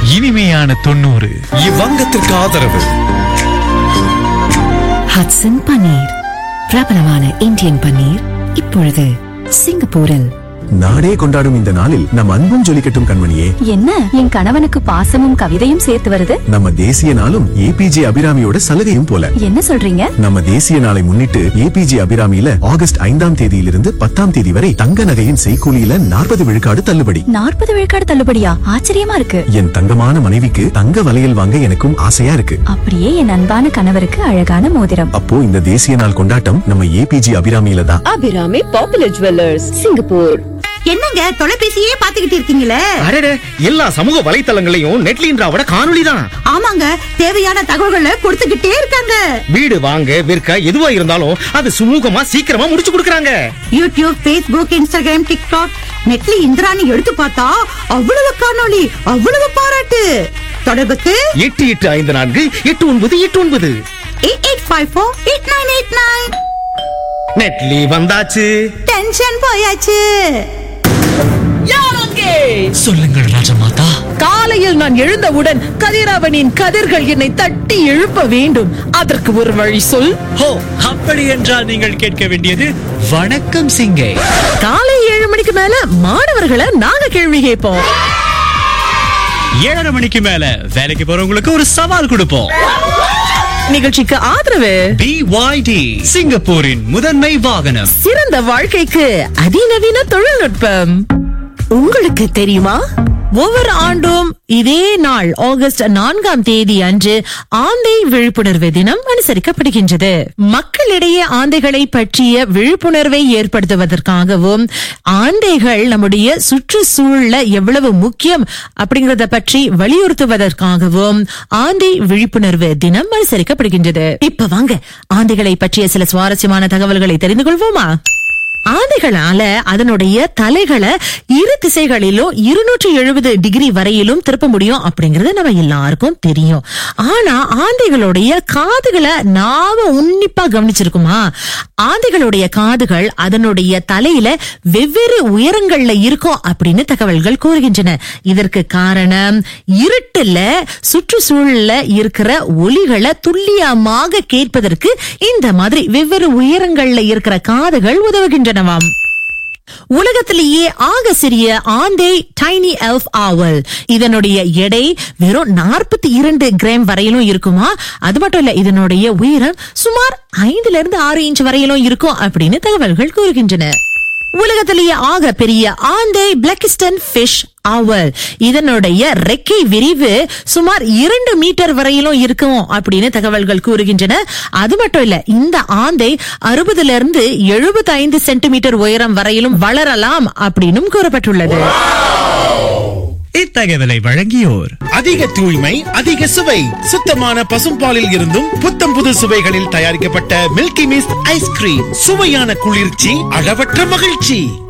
இனிமையான 90. இவ்வங்கத்திற்கு ஆதரவு ஹட்சன் பன்னீர், பிரபலமான இந்தியன் பன்னீர் இப்பொழுது சிங்கப்பூரில். நாடே கொண்டாடும் இந்த நாளில் நம் அன்பும் ஜொலிக்கட்டும் கண்மணியே. என்ன என் கணவனுக்கு பாசமும் கவிதையும் சேர்த்து வருது? நம்ம தேசிய நாளும் ஏபிஜே அபிராமியோட சலுகையும் போல. என்ன சொல்றீங்க? நம்ம தேசிய நாளை முன்னிட்டு ஏபிஜே அபிராமியில ஆகஸ்ட் 5ஆம் தேதியிலிருந்து 10ஆம் தேதி வரை தங்க நகையின் செய்கூலியில 40 விழுக்காடு தள்ளுபடி. 40 விழுக்காடு தள்ளுபடியா? ஆச்சரியமா இருக்கு. என் தங்கமான மனைவிக்கு தங்க வளையல் வாங்க எனக்கும் ஆசையா இருக்கு. அப்படியே என் அன்பான கணவருக்கு அழகான மோதிரம். அப்போ இந்த தேசிய நாள் கொண்டாட்டம் நம்ம ஏபிஜே அபிராமியில தான். Abirami popular jewellers, Singapore. என்னங்க தொலைபேசியே பாத்துக்கிட்டு இருக்கீங்களே? அடடே, எல்லா சமூக வலைத்தளங்களையும் நெட்லின்றாவோட காணொளி தான். ஆமாங்க, தேவையான தகவல்களை கொடுத்துக்கிட்டே இருக்காங்க. வீடு வாங்க விற்க எதுவா இருந்தாலும் அது சுமூகமா சீக்கிரமா முடிச்சு கொடுக்கறாங்க. YouTube, Facebook, Instagram, TikTok, நெட்லி Indrani எடுத்து பார்த்தா அவ்வளவு காணொளி, அவ்வளவு பாராட்டு. தொடர்புக்கு 88548989 88548989. நெட்லி வந்தாச்சு. டென்ஷன் போயாச்சு. சொல்லுங்கள் ராஜமாதா. காலையில் நான் எழுந்தவுடன் கதிரவனின் கதிர்கள் என்னை தட்டி எழுப்ப வேண்டும். அதற்கு ஒரு வழி சொல். ஹோ, அப்படி என்றால் நீங்கள் கேட்க வேண்டியது வணக்கம் சிங்கே. காலை 7 மணிக்கு மேல மாணவர்களை நாங்க கேள்வி கேட்போம். 7:30 மணிக்கு மேல வேலைக்கு போறவங்களுக்கு ஒரு சவால் கொடுப்போம். நிகழ்ச்சிக்கு ஆதரவு BYD, சிங்கப்பூரின் முதன்மை வாகனம். சிறந்த வாழ்க்கைக்கு அதிநவீன தொழில்நுட்பம். உங்களுக்கு தெரியுமா, ஒவ்வொரு ஆண்டும் இதே நாள் ஆகஸ்ட் 4ஆம் தேதி அன்று ஆந்தை விழிப்புணர்வு தினம் அனுசரிக்கப்படுகின்றது. மக்களிடையே ஆந்தைகளை பற்றிய விழிப்புணர்வை ஏற்படுத்துவதற்காகவும் ஆந்தைகள் நம்முடைய சுற்றுச்சூழல எவ்வளவு முக்கியம் அப்படிங்கறத பற்றி வலியுறுத்துவதற்காகவும் ஆந்தை விழிப்புணர்வு தினம் அனுசரிக்கப்படுகின்றது. இப்ப வாங்க ஆந்தைகளை பற்றிய சில சுவாரஸ்யமான தகவல்களை தெரிந்து கொள்வோமா? ஆந்தைகளால அதனுடைய தலைகளை இரு திசைகளிலும் 270 டிகிரி வரையிலும் திருப்ப முடியும் அப்படிங்கறது நம்ம எல்லாருக்கும் தெரியும். ஆனா ஆந்தைகளுடைய காதுகளை நாம உன்னிப்பா கவனிச்சிருக்குமா? ஆந்தைகளுடைய காதுகள் அதனுடைய தலையில வெவ்வேறு உயரங்கள்ல இருக்கும் அப்படின்னு தகவல்கள் கூறுகின்றன. இதற்கு காரணம் இருட்டுல சுற்றுச்சூழல்ல இருக்கிற ஒலிகளை துல்லியமாக கேட்பதற்கு இந்த மாதிரி வெவ்வேறு உயரங்கள்ல இருக்கிற காதுகள் உதவுகின்றன. உலகத்திலேயே ஆக சிறிய ஆந்தை டைனி எல்ஃப் ஆவல். இதனுடைய எடை வெறும் 42 கிராம் வரையிலும் இருக்குமா? அது மட்டும் இல்ல, இதனுடைய உயரம் சுமார் 5 to 6 இன்ச் வரையிலும் இருக்கும் அப்படின்னு தகவல்கள் கூறுகின்றன. உலகத்திலேயே ஆக பெரிய ஆந்தை பிளாக்கிஸ்டன் ஃபிஷ் ஆவல். இதனுடைய ரெக்கை விரிவு சுமார் 2 மீட்டர் வரையிலும் இருக்கும் அப்படின்னு தகவல்கள் கூறுகின்றன. அது மட்டும் இல்ல, இந்த ஆந்தை 60 to 75 சென்டிமீட்டர் உயரம் வரையிலும் வளரலாம் அப்படின்னு கூறப்பட்டுள்ளது. இத்தகவலை வழங்கியோர் அதிக தூய்மை, அதிக சுவை, சுத்தமான பசும்பாலில் இருந்தும் புத்தம் புது சுவைகளில் தயாரிக்கப்பட்ட மில்கி மிஸ்ட் ஐஸ்கிரீம். சுவையான குளிர்ச்சி, அளவற்ற மகிழ்ச்சி.